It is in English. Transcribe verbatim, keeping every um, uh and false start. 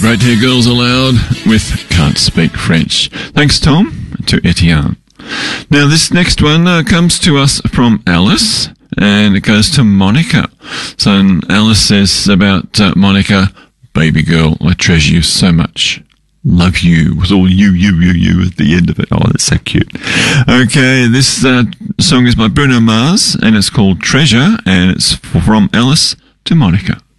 Right here, Girls Aloud with Can't Speak French. Thanks, Tom, to Etienne. Now, this next one uh, comes to us from Alice, and it goes to Monica. So Alice says about uh, Monica, baby girl, I treasure you so much. Love you, with all you, you, you, you at the end of it. Oh, that's so cute. Okay, this uh, song is by Bruno Mars, and it's called Treasure, and it's from Alice to Monica.